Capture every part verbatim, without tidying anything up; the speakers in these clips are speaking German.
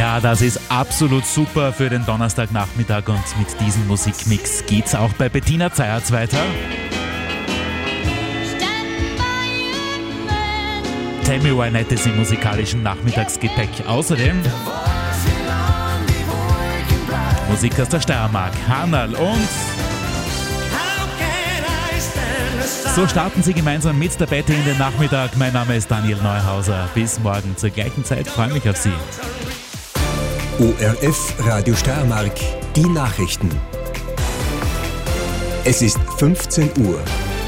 Ja, das ist absolut super für den Donnerstagnachmittag und mit diesem Musikmix geht's auch bei Bettina Zayatz weiter. Tammy Wynette ist im musikalischen Nachmittagsgepäck. Außerdem Musik aus der Steiermark, Hanal und so starten sie gemeinsam mit der Betty in den Nachmittag. Mein Name ist Daniel Neuhauser. Bis morgen zur gleichen Zeit. Freue mich auf Sie. O R F Radio Steiermark, die Nachrichten. Es ist fünfzehn Uhr.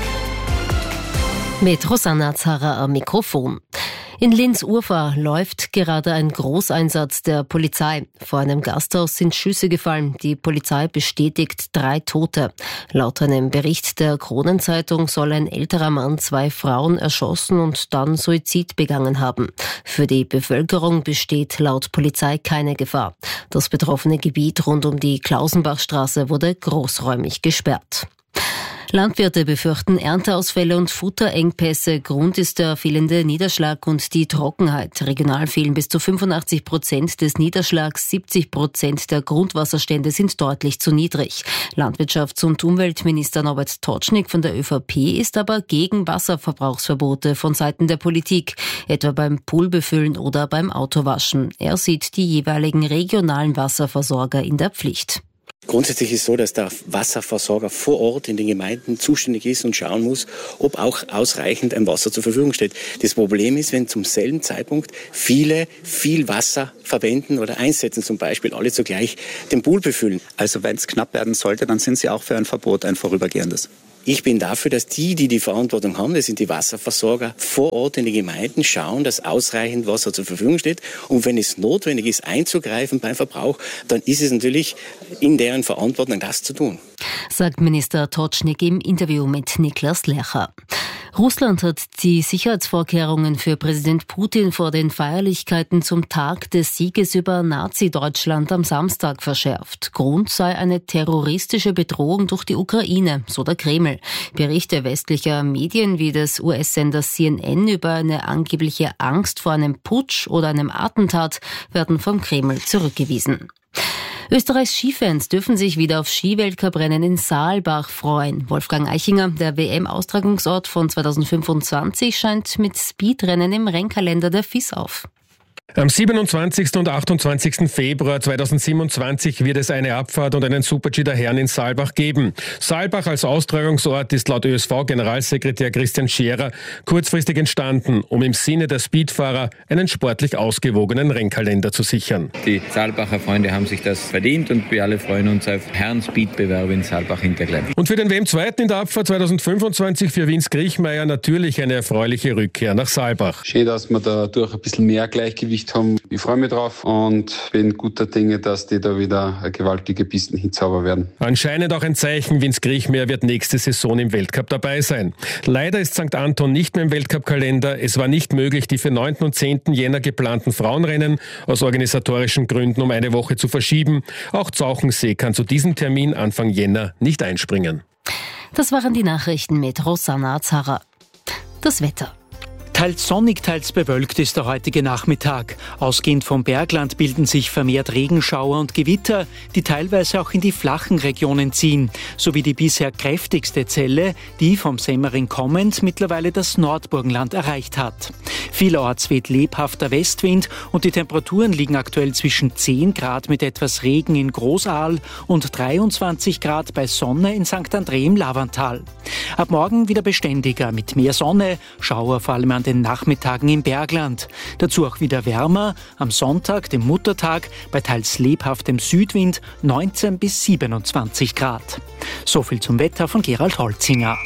Mit Rosanna Zara am Mikrofon. In Linz-Urfahr läuft gerade ein Großeinsatz der Polizei. Vor einem Gasthaus sind Schüsse gefallen. Die Polizei bestätigt drei Tote. Laut einem Bericht der Kronenzeitung soll ein älterer Mann zwei Frauen erschossen und dann Suizid begangen haben. Für die Bevölkerung besteht laut Polizei keine Gefahr. Das betroffene Gebiet rund um die Klausenbachstraße wurde großräumig gesperrt. Landwirte befürchten Ernteausfälle und Futterengpässe. Grund ist der fehlende Niederschlag und die Trockenheit. Regional fehlen bis zu fünfundachtzig Prozent des Niederschlags. siebzig Prozent der Grundwasserstände sind deutlich zu niedrig. Landwirtschafts- und Umweltminister Norbert Totschnig von der ÖVP ist aber gegen Wasserverbrauchsverbote von Seiten der Politik, etwa beim Poolbefüllen oder beim Autowaschen. Er sieht die jeweiligen regionalen Wasserversorger in der Pflicht. Grundsätzlich ist es so, dass der Wasserversorger vor Ort in den Gemeinden zuständig ist und schauen muss, ob auch ausreichend ein Wasser zur Verfügung steht. Das Problem ist, wenn zum selben Zeitpunkt viele viel Wasser verwenden oder einsetzen, zum Beispiel alle zugleich den Pool befüllen. Also wenn es knapp werden sollte, dann sind Sie auch für ein Verbot, ein vorübergehendes. Ich bin dafür, dass die, die die Verantwortung haben, das sind die Wasserversorger, vor Ort in den Gemeinden schauen, dass ausreichend Wasser zur Verfügung steht. Und wenn es notwendig ist, einzugreifen beim Verbrauch, dann ist es natürlich in deren Verantwortung, das zu tun. Sagt Minister Totschnig im Interview mit Niklas Lercher. Russland hat die Sicherheitsvorkehrungen für Präsident Putin vor den Feierlichkeiten zum Tag des Sieges über Nazi-Deutschland am Samstag verschärft. Grund sei eine terroristische Bedrohung durch die Ukraine, so der Kreml. Berichte westlicher Medien wie des U S-Senders C N N über eine angebliche Angst vor einem Putsch oder einem Attentat werden vom Kreml zurückgewiesen. Österreichs Skifans dürfen sich wieder auf Skiweltcuprennen in Saalbach freuen. Wolfgang Eichinger, der W M-Austragungsort von zweitausendfünfundzwanzig, scheint mit Speedrennen im Rennkalender der F I S auf. Am siebenundzwanzigsten und achtundzwanzigsten Februar zweitausendsiebenundzwanzig wird es eine Abfahrt und einen Super-G der Herren in Saalbach geben. Saalbach als Austragungsort ist laut Ö S V-Generalsekretär Christian Scherer kurzfristig entstanden, um im Sinne der Speedfahrer einen sportlich ausgewogenen Rennkalender zu sichern. Die Saalbacher Freunde haben sich das verdient und wir alle freuen uns auf Herren-Speedbewerbe in Saalbach-Hinterglemm. Und für den W M-Zweiten in der Abfahrt zweitausendfünfundzwanzig für Vince Griechmeier natürlich eine erfreuliche Rückkehr nach Saalbach. Schön, dass wir da durch ein bisschen mehr Gleichgewicht haben. Ich freue mich drauf und bin guter Dinge, dass die da wieder eine gewaltige Pisten hinzaubern werden. Anscheinend auch ein Zeichen, Vince Griechmeier wird nächste Saison im Weltcup dabei sein. Leider ist Sankt Anton nicht mehr im Weltcup-Kalender. Es war nicht möglich, die für neunten und zehnten Jänner geplanten Frauenrennen aus organisatorischen Gründen um eine Woche zu verschieben. Auch Zauchensee kann zu diesem Termin Anfang Jänner nicht einspringen. Das waren die Nachrichten mit Rosanna Zara. Das Wetter. Teils sonnig, teils bewölkt ist der heutige Nachmittag. Ausgehend vom Bergland bilden sich vermehrt Regenschauer und Gewitter, die teilweise auch in die flachen Regionen ziehen, sowie die bisher kräftigste Zelle, die vom Semmering kommend mittlerweile das Nordburgenland erreicht hat. Vielerorts weht lebhafter Westwind und die Temperaturen liegen aktuell zwischen zehn Grad mit etwas Regen in Großaal und dreiundzwanzig Grad bei Sonne in Sankt André im Lavantal. Ab morgen wieder beständiger mit mehr Sonne, Schauer vor allem an den Nachmittagen im Bergland. Dazu auch wieder wärmer, am Sonntag, dem Muttertag, bei teils lebhaftem Südwind neunzehn bis siebenundzwanzig Grad. So viel zum Wetter von Gerald Holzinger.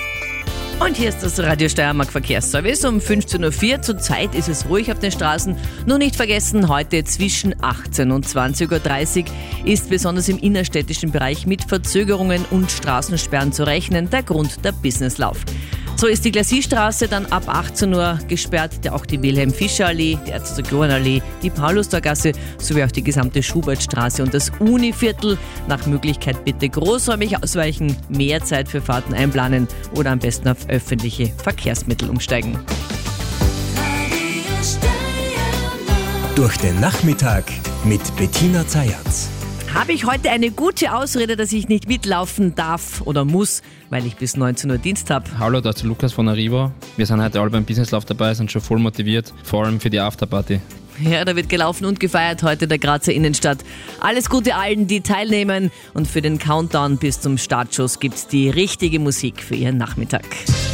Und hier ist das Radio Steiermark Verkehrsservice um fünfzehn Uhr vier. Zurzeit ist es ruhig auf den Straßen. Nur nicht vergessen, heute zwischen achtzehn und zwanzig Uhr dreißig ist besonders im innerstädtischen Bereich mit Verzögerungen und Straßensperren zu rechnen. Der Grund der Businesslauf. So ist die Glassierstraße dann ab achtzehn Uhr gesperrt, auch die Wilhelm-Fischer-Allee, die Erzherzog-Johann-Allee, die Paulustorgasse sowie auch die gesamte Schubertstraße und das Univiertel. Nach Möglichkeit bitte großräumig ausweichen, mehr Zeit für Fahrten einplanen oder am besten auf öffentliche Verkehrsmittel umsteigen. Durch den Nachmittag mit Bettina Zayatz. Habe ich heute eine gute Ausrede, dass ich nicht mitlaufen darf oder muss, weil ich bis neunzehn Uhr Dienst habe? Hallo, da ist Lukas von Arriva. Wir sind heute alle beim Businesslauf dabei, sind schon voll motiviert, vor allem für die Afterparty. Ja, da wird gelaufen und gefeiert heute in der Grazer Innenstadt. Alles Gute allen, die teilnehmen. Und für den Countdown bis zum Startschuss gibt's die richtige Musik für Ihren Nachmittag.